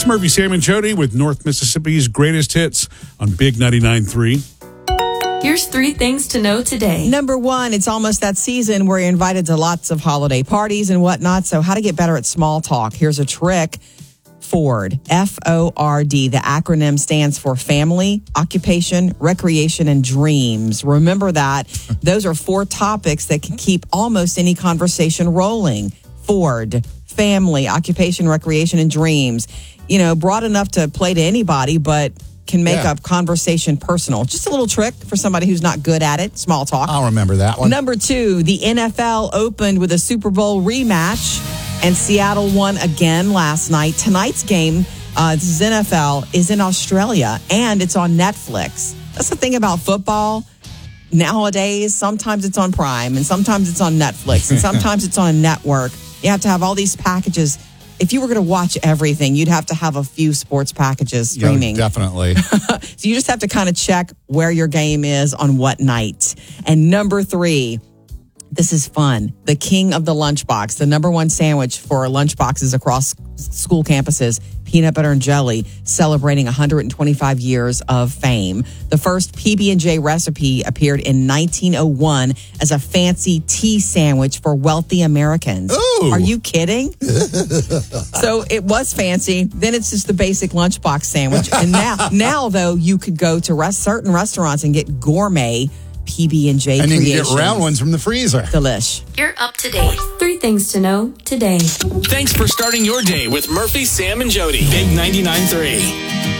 It's Murphy, Sam, and Jody with North Mississippi's greatest hits on Big 99.3. Here's 3 things to know today. Number 1, it's almost that season where you're invited to lots of holiday parties and whatnot. So how to get better at small talk. Here's a trick. FORD, F-O-R-D. The acronym stands for Family, Occupation, Recreation, and Dreams. Remember that. Those are 4 topics that can keep almost any conversation rolling. FORD, Family, Occupation, Recreation, and Dreams. You know, broad enough to play to anybody, but can make up conversation personal. Just a little trick for somebody who's not good at it. Small talk. I'll remember that one. Number 2, the NFL opened with a Super Bowl rematch, and Seattle won again last night. Tonight's game, this is NFL, is in Australia, and it's on Netflix. That's the thing about football. Nowadays, sometimes it's on Prime, and sometimes it's on Netflix, and sometimes it's on a network. You have to have all these packages. If you were going to watch everything, you'd have to have a few sports packages streaming. Yeah, definitely. So you just have to kind of check where your game is on what night. And number 3, this is fun. The king of the lunchbox, the number 1 sandwich for lunchboxes across school campuses, peanut butter and jelly, celebrating 125 years of fame. The first PB&J recipe appeared in 1901 as a fancy tea sandwich for wealthy Americans. Ooh. Are you kidding? So it was fancy. Then it's just the basic lunchbox sandwich. And now though, you could go to certain restaurants and get gourmet PB&J and you creations. can get round ones from the freezer. Delish. You're up to date. 3 things to know today. Thanks for starting your day with Murphy, Sam, and Jody. Big 99.3.